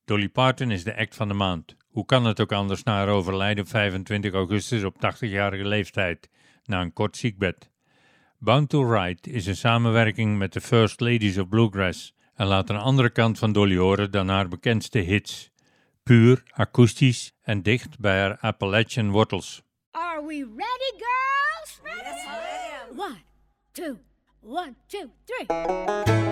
Dolly Parton is de act van de maand. Hoe kan het ook anders na haar overlijden op 25 augustus op 80-jarige leeftijd, na een kort ziekbed. Bound to Ride is een samenwerking met de First Ladies of Bluegrass en laat een andere kant van Dolly horen dan haar bekendste hits. Puur, akoestisch en dicht bij haar Appalachian wortels. Are we ready, girls? Ready? Yes, ma'am. 1, 2, 1, 2, 3.